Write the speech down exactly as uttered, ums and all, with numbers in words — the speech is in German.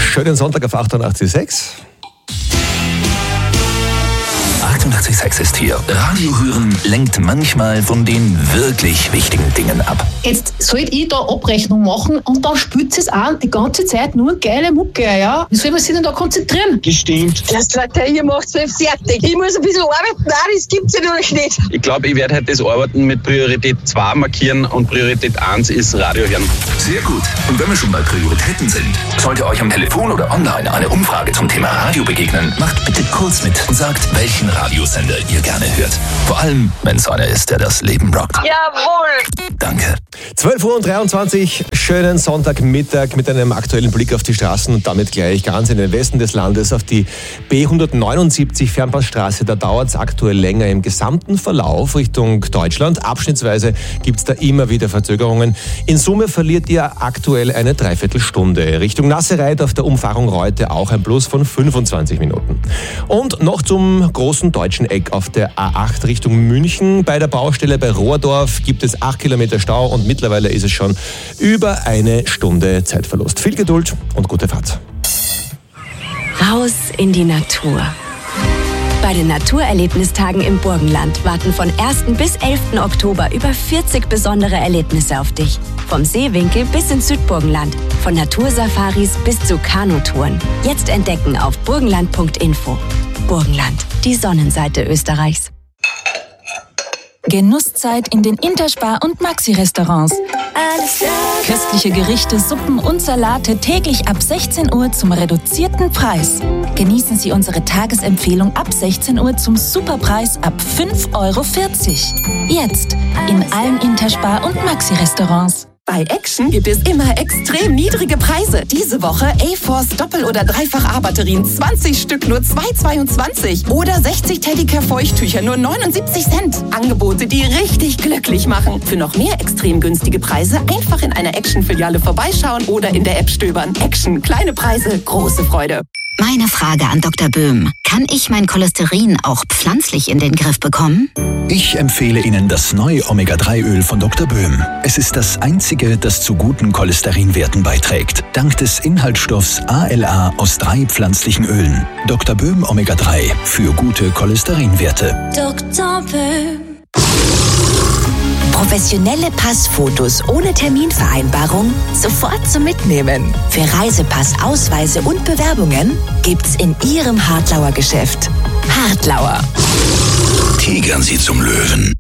Schönen Sonntag auf achtundachtzig Komma sechs. achtundachtzig Komma sechs ist hier. Radio hören lenkt manchmal von den wirklich wichtigen Dingen ab. Jetzt soll ich da Abrechnung machen und dann spült es an die ganze Zeit nur geile Mucke, ja? Wie soll man sich denn da konzentrieren? Gestimmt. Das Leute, ihr macht's mir fertig. Ich muss ein bisschen arbeiten. Nein, das gibt's ja noch nicht. Ich glaube, ich werde heute das Arbeiten mit Priorität zwei markieren und Priorität eins ist Radio hören. Sehr gut. Und wenn wir schon bei Prioritäten sind, sollte euch am Telefon oder online eine Umfrage zum Thema Radio begegnen, macht bitte kurz mit und sagt, welchen Radiosender ihr gerne hört. Vor allem, wenn es einer ist, der das Leben rockt. Jawohl. Danke. zwölf Uhr dreiundzwanzig, schönen Sonntagmittag mit einem aktuellen Blick auf die Straßen und damit gleich ganz in den Westen des Landes auf die B hundertneunundsiebzig Fernpassstraße. Da dauert es aktuell länger im gesamten Verlauf Richtung Deutschland. Abschnittsweise gibt es da immer wieder Verzögerungen. In Summe verliert ihr aktuell eine Dreiviertelstunde. Richtung Nassereit auf der Umfahrung Reute auch ein Plus von fünfundzwanzig Minuten. Und noch zum großen deutschen Eck auf der A acht Richtung München. Bei der Baustelle bei Rohrdorf gibt es acht Kilometer Stau und mittlerweile ist es schon über eine Stunde Zeitverlust. Viel Geduld und gute Fahrt. Raus in die Natur. Bei den Naturerlebnistagen im Burgenland warten von ersten bis elften Oktober über vierzig besondere Erlebnisse auf dich. Vom Seewinkel bis ins Südburgenland, von Natursafaris bis zu Kanutouren. Jetzt entdecken auf burgenland punkt info. Burgenland, die Sonnenseite Österreichs. Genusszeit in den Interspar- und Maxi-Restaurants. Köstliche Gerichte, Suppen und Salate täglich ab sechzehn Uhr zum reduzierten Preis. Genießen Sie unsere Tagesempfehlung ab sechzehn Uhr zum Superpreis ab fünf Euro vierzig. Jetzt in allen Interspar- und Maxi-Restaurants. Bei Action gibt es immer extrem niedrige Preise. Diese Woche A-Force Doppel- oder Dreifach-A-Batterien, zwanzig Stück nur zwei Euro zweiundzwanzig. Oder sechzig Teddicare Feuchttücher nur neunundsiebzig Cent. Angebote, die richtig glücklich machen. Für noch mehr extrem günstige Preise einfach in einer Action-Filiale vorbeischauen oder in der App stöbern. Action, kleine Preise, große Freude. Meine Frage an Doktor Böhm. Kann ich mein Cholesterin auch pflanzlich in den Griff bekommen? Ich empfehle Ihnen das neue Omega drei Öl von Doktor Böhm. Es ist das einzige, das zu guten Cholesterinwerten beiträgt. Dank des Inhaltsstoffs A L A aus drei pflanzlichen Ölen. Doktor Böhm Omega drei für gute Cholesterinwerte. Doktor Böhm. Professionelle Passfotos ohne Terminvereinbarung sofort zum Mitnehmen. Für Reisepass, Ausweise und Bewerbungen gibt's in Ihrem Hartlauer Geschäft. Hartlauer. Tigern Sie zum Löwen.